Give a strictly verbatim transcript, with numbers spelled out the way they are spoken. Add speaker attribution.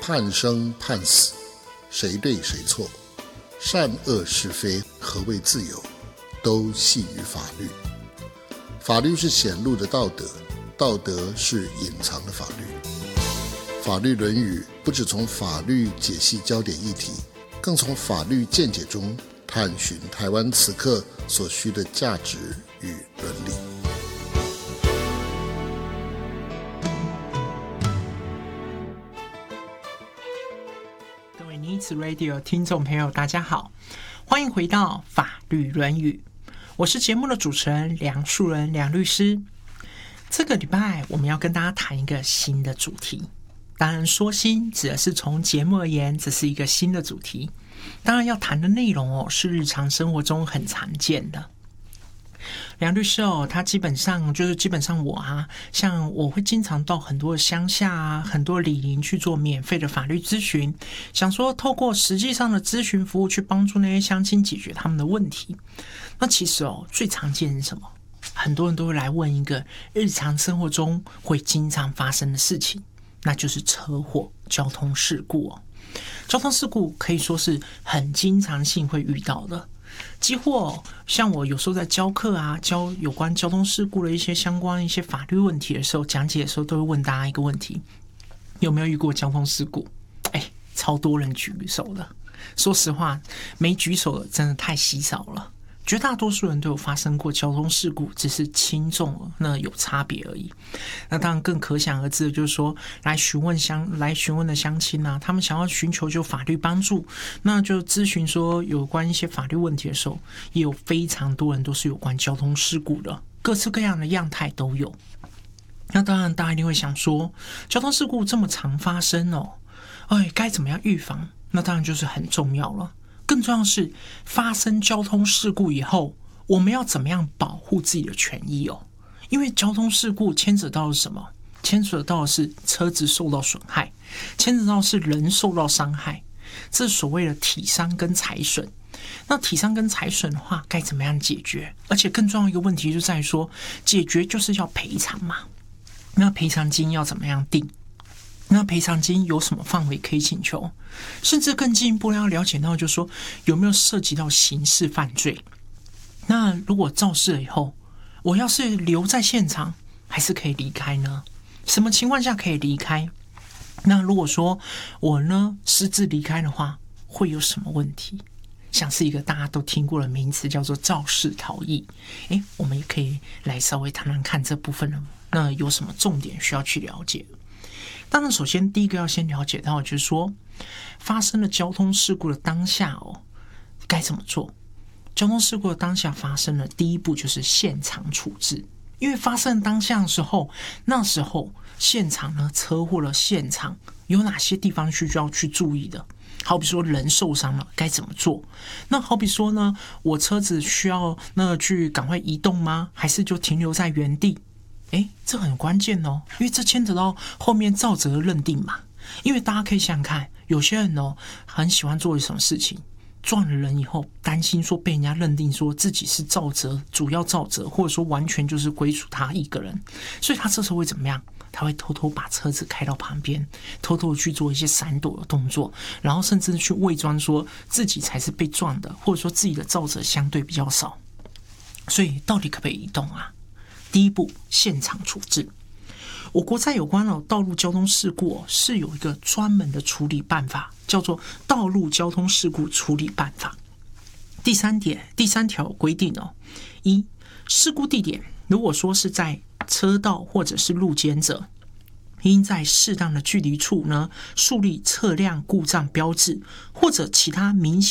Speaker 1: 判生判死，谁对谁错，善恶是非，何谓自由，都系于法律。法律是显露的道德，道德是隐藏的法律。法律论语不只从法律解析焦点议题，更从法律见解中探寻台湾此刻所需的价值与伦理。
Speaker 2: 各位尼子 Radio 听众朋友大家好，欢迎回到法律论语，我是节目的主持人梁树人梁律师。这个礼拜我们要跟大家谈一个新的主题，当然说新指的是从节目而言，这是一个新的主题。当然要谈的内容哦，是日常生活中很常见的。梁律师哦，他基本上就是基本上我啊，像我会经常到很多乡下啊，很多里邻去做免费的法律咨询，想说透过实际上的咨询服务去帮助那些乡亲解决他们的问题。那其实哦，最常见是什么？很多人都会来问一个日常生活中会经常发生的事情，那就是车祸、交通事故哦。交通事故可以说是很经常性会遇到的，几乎哦，像我有时候在教课啊，教有关交通事故的一些相关一些法律问题的时候，讲解的时候都会问大家一个问题：有没有遇过交通事故？哎，超多人举手的。说实话，没举手的真的太稀少了。绝大多数人都有发生过交通事故，只是轻重那有差别而已。那当然更可想而知的就是说，来询问乡来询问的乡亲啊，他们想要寻求就法律帮助，那就咨询说有关一些法律问题的时候，也有非常多人都是有关交通事故的，各式各样的样态都有。那当然大家一定会想说，交通事故这么常发生哦，哎，该怎么样预防？那当然就是很重要了。更重要的是，发生交通事故以后，我们要怎么样保护自己的权益哦？因为交通事故牵扯到的是什么？牵扯到的是车子受到损害，牵扯到的是人受到伤害，这是所谓的体伤跟财损。那体伤跟财损的话，该怎么样解决？而且更重要一个问题就在于说，解决就是要赔偿嘛。那赔偿金要怎么样定？那赔偿金有什么范围可以请求？甚至更进一步要了解到，就是说有没有涉及到刑事犯罪？那如果肇事了以后，我要是留在现场，还是可以离开呢？什么情况下可以离开？那如果说我呢私自离开的话，会有什么问题？像是一个大家都听过的名词，叫做肇事逃逸。诶，我们也可以来稍微谈谈看这部分的，那有什么重点需要去了解？当然首先第一个要先了解到的就是说，发生了交通事故的当下哦，该怎么做？交通事故的当下发生了，第一步就是现场处置。因为发生当下的时候，那时候现场呢，车祸的现场有哪些地方需要去注意的？好比说人受伤了该怎么做？那好比说呢，我车子需要那去赶快移动吗？还是就停留在原地？诶，这很关键哦，因为这牵扯到后面肇责的认定嘛。因为大家可以想想看，有些人哦很喜欢做什么事情，撞了人以后，担心说被人家认定说自己是肇责，主要肇责，或者说完全就是归属他一个人，所以他这时候会怎么样？他会偷偷把车子开到旁边，偷偷去做一些闪躲的动作，然后甚至去伪装说自己才是被撞的，或者说自己的肇责相对比较少。所以到底可不可以移动啊？第一步，现场处置。我国在有关的道路交通事故、哦、是有一个专门的处理办法，叫做《道路交通事故处理办法》。第三点，第三条规定哦，一，事故地点如果说是在车道或者是路肩者，应在适当的距离处呢，树立测量故障标志或者其他明显